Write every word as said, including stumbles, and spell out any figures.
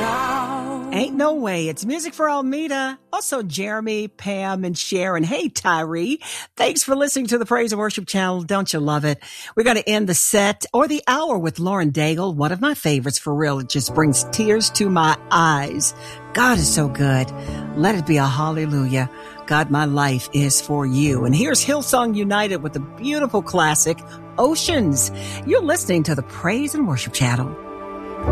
Ain't no way. It's music for Almeda. Also, Jeremy, Pam, and Sharon. Hey, Tyree. Thanks for listening to the Praise and Worship Channel. Don't you love it? We're going to end the set or the hour with Lauren Daigle, one of my favorites for real. It just brings tears to my eyes. God is so good. Let it be a hallelujah. God, my life is for you. And here's Hillsong United with the beautiful classic, Oceans. You're listening to the Praise and Worship Channel.